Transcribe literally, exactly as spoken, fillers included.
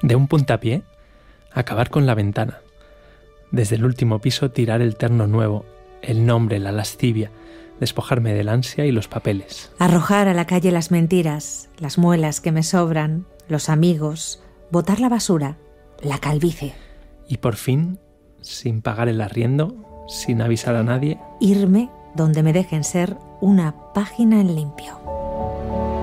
De un puntapié, acabar con la ventana. Desde el último piso tirar el terno nuevo, el nombre, la lascivia, despojarme del ansia y los papeles. Arrojar a la calle las mentiras, las muelas que me sobran, los amigos, botar la basura, la calvicie. Y por fin, sin pagar el arriendo, sin avisar a nadie, irme donde me dejen ser una página en limpio.